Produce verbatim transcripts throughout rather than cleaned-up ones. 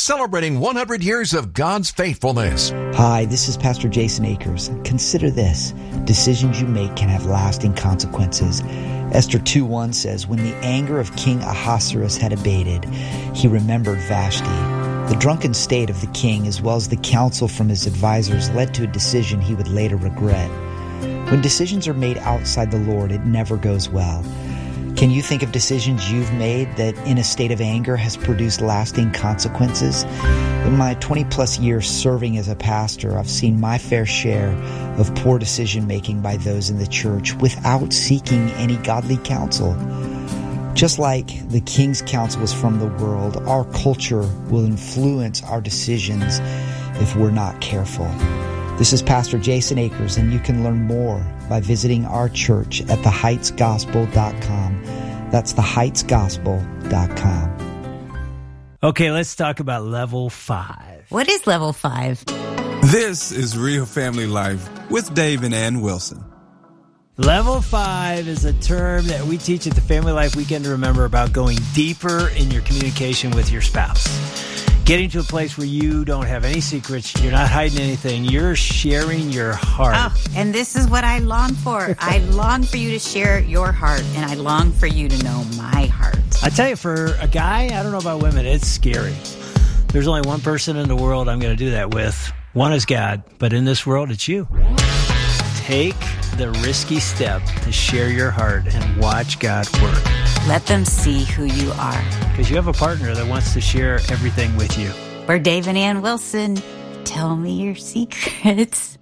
celebrating one hundred years of God's faithfulness. Hi, this is Pastor Jason Akers. Consider this. Decisions you make can have lasting consequences. Esther two one says, when the anger of King Ahasuerus had abated, he remembered Vashti. The drunken state of the king, as well as the counsel from his advisors, led to a decision he would later regret. When decisions are made outside the Lord, it never goes well. Can you think of decisions you've made that in a state of anger has produced lasting consequences? In my twenty-plus years serving as a pastor, I've seen my fair share of poor decision-making by those in the church without seeking any godly counsel. Just like the king's counsel was from the world, our culture will influence our decisions if we're not careful. This is Pastor Jason Akers, and you can learn more by visiting our church at the heights gospel dot com. That's the heights gospel dot com. Okay, let's talk about level five. What is level five? This is Real Family Life with Dave and Ann Wilson. Level five is a term that we teach at the Family Life Weekend to remember about going deeper in your communication with your spouse. Getting to a place where you don't have any secrets, you're not hiding anything, you're sharing your heart. Oh, and this is what I long for. I long for you to share your heart, and I long for you to know my heart. I tell you, for a guy, I don't know about women, it's scary. There's only one person in the world I'm going to do that with. One is God, but in this world, it's you. Take the risky step to share your heart and watch God work. Let them see who you are. Because you have a partner that wants to share everything with you. We're Dave and Ann Wilson. Tell me your secrets.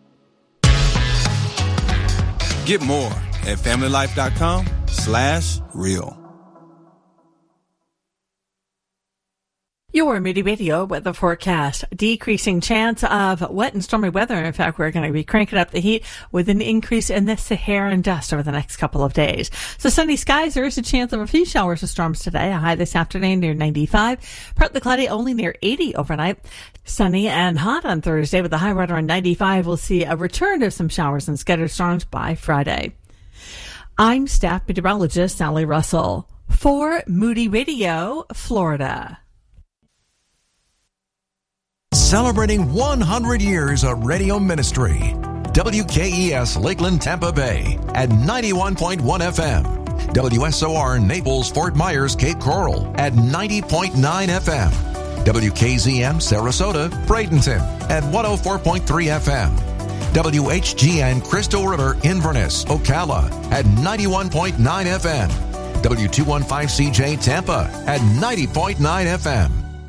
Get more at familylife.com slash real. Your Moody Radio weather forecast. Decreasing chance of wet and stormy weather. In fact, we're going to be cranking up the heat with an increase in the Saharan dust over the next couple of days. So sunny skies. There is a chance of a few showers or storms today. A high this afternoon near ninety-five. Partly cloudy, only near eighty overnight. Sunny and hot on Thursday with a high right around ninety-five. We'll see a return of some showers and scattered storms by Friday. I'm staff meteorologist Sally Russell for Moody Radio, Florida. Celebrating one hundred years of radio ministry. W K E S Lakeland, Tampa Bay at ninety-one point one F M. W S O R Naples, Fort Myers, Cape Coral at ninety point nine F M. W K Z M Sarasota, Bradenton at one oh four point three F M. W H G N Crystal River, Inverness, Ocala at ninety-one point nine F M. W two fifteen C J Tampa at ninety point nine F M.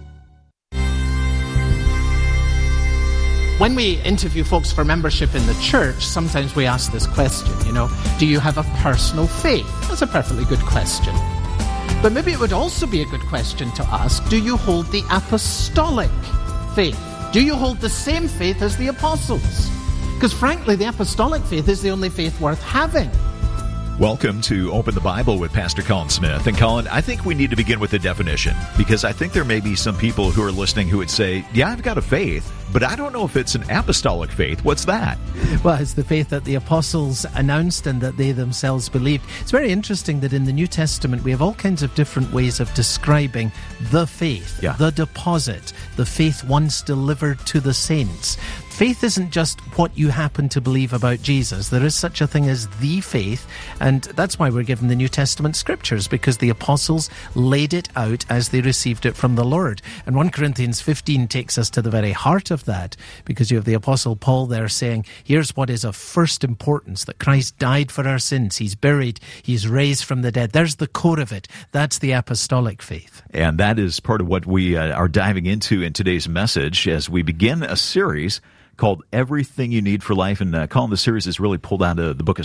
When we interview folks for membership in the church, sometimes we ask this question, you know, do you have a personal faith? That's a perfectly good question. But maybe it would also be a good question to ask, do you hold the apostolic faith? Do you hold the same faith as the apostles? Because frankly, the apostolic faith is the only faith worth having. Welcome to Open the Bible with Pastor Colin Smith. And Colin, I think we need to begin with the definition, because I think there may be some people who are listening who would say, yeah, I've got a faith, but I don't know if it's an apostolic faith. What's that? Well, it's the faith that the apostles announced and that they themselves believed. It's very interesting that in the New Testament we have all kinds of different ways of describing the faith, yeah. the deposit, the faith once delivered to the saints. Faith isn't just what you happen to believe about Jesus. There is such a thing as the faith, and that's why we're given the New Testament scriptures, because the apostles laid it out as they received it from the Lord. And First Corinthians fifteen takes us to the very heart of that, because you have the Apostle Paul there saying, here's what is of first importance, that Christ died for our sins, he's buried, he's raised from the dead. There's the core of it. That's the apostolic faith. And that is part of what we uh, are diving into in today's message as we begin a series called Everything You Need for Life. And uh, Colin, the series is really pulled out of the book of